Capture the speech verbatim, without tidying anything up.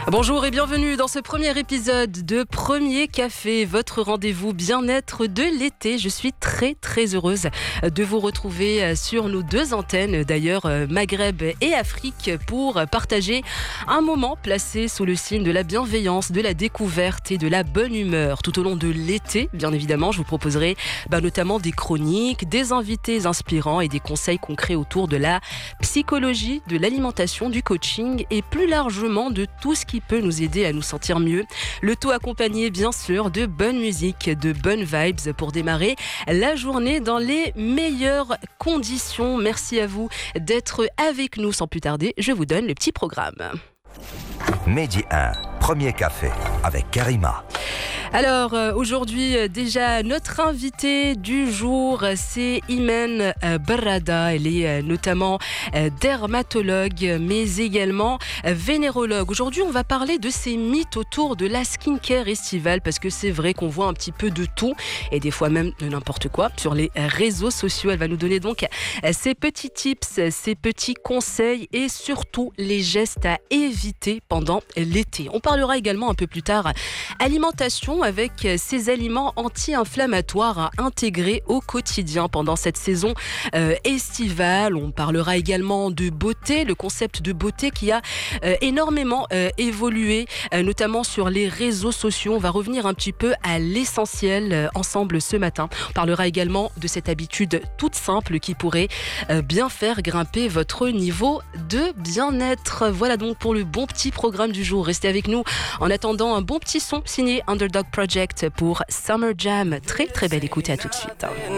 Bonjour et bienvenue dans ce premier épisode de Premier Café, votre rendez-vous bien-être de l'été. Je suis très très heureuse de vous retrouver sur nos deux antennes, d'ailleurs Maghreb et Afrique, pour partager un moment placé sous le signe de la bienveillance, de la découverte et de la bonne humeur. Tout au long de l'été, bien évidemment, je vous proposerai bah, notamment des chroniques, des invités inspirants et des conseils concrets autour de la psychologie, de l'alimentation, du coaching et plus largement de tout ce qui peut nous aider à nous sentir mieux. Le tout accompagné bien sûr de bonne musique, de bonnes vibes pour démarrer la journée dans les meilleures conditions. Merci à vous d'être avec nous. Sans plus tarder, je vous donne le petit programme. Midi un, Premier Café avec Karima. Alors euh, aujourd'hui euh, déjà notre invitée du jour c'est Imen euh, Barada. Elle est euh, notamment euh, dermatologue mais également euh, vénérologue. Aujourd'hui on va parler de ces mythes autour de la skincare estivale parce que c'est vrai qu'on voit un petit peu de tout et des fois même de n'importe quoi sur les réseaux sociaux. Elle va nous donner donc euh, ses petits tips, ses petits conseils et surtout les gestes à éviter pendant l'été. On parlera également un peu plus tard alimentation avec ces aliments anti-inflammatoires à intégrer au quotidien pendant cette saison euh, estivale. On parlera également de beauté, le concept de beauté qui a euh, énormément euh, évolué, euh, notamment sur les réseaux sociaux. On va revenir un petit peu à l'essentiel euh, ensemble ce matin. On parlera également de cette habitude toute simple qui pourrait euh, bien faire grimper votre niveau de bien-être. Voilà donc pour le bon petit programme du jour. Restez avec nous en attendant un bon petit son signé Underdog Project pour Summer Jam. Très très belle écoute et à tout de suite.